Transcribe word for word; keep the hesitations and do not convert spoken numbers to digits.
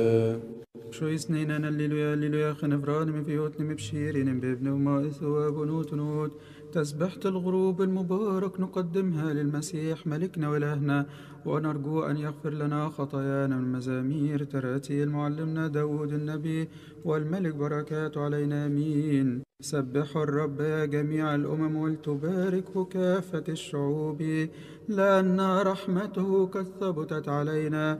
شو يسنينا الليلويا الليلويا خنفران من فيوتن مبشيرين بابن وما إثواب ونوت نوت. تسبحة الغروب المبارك نقدمها للمسيح ملكنا وإلهنا، ونرجو أن يغفر لنا خطايانا من مزامير تراتيل معلمنا داود النبي والملك بركاته علينا آمين. سبحوا الرب يا جميع الأمم ولتباركه كافة الشعوب، لأن رحمته قد ثبتت علينا